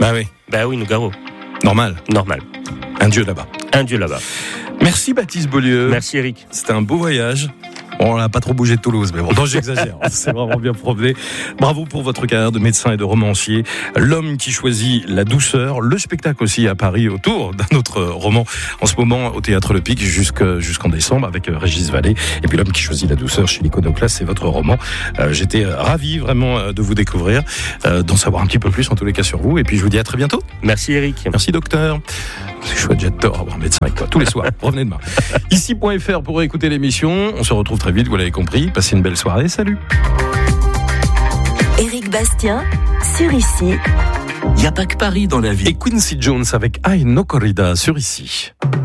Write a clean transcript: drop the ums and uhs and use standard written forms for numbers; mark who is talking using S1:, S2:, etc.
S1: Bah oui.
S2: Bah oui, Nougaro.
S1: Normal. Un dieu là-bas. Merci Baptiste Beaulieu.
S2: Merci Eric.
S1: C'était un beau voyage. Bon, on n'a pas trop bougé de Toulouse, mais bon, non, j'exagère. C'est vraiment bien promené. Bravo pour votre carrière de médecin et de romancier. L'homme qui choisit la douceur. Le spectacle aussi à Paris autour d'un autre roman. En ce moment, au Théâtre Le Pic jusqu'en décembre avec Régis Vallée. Et puis L'homme qui choisit la douceur chez l'Iconoclaste, c'est votre roman. J'étais ravi vraiment de vous découvrir, d'en savoir un petit peu plus en tous les cas sur vous. Et puis je vous dis à très bientôt.
S2: Merci Eric.
S1: Merci docteur. C'est chouette, j'adore avoir un médecin avec toi tous les soirs. Revenez demain. Ici.fr pour écouter l'émission. On se retrouve très vite, vous l'avez compris. Passez une belle soirée. Salut.
S3: Éric Bastien, sur Ici.
S4: Il n'y a pas que Paris dans la vie.
S1: Et Quincy Jones avec I No Corrida sur Ici.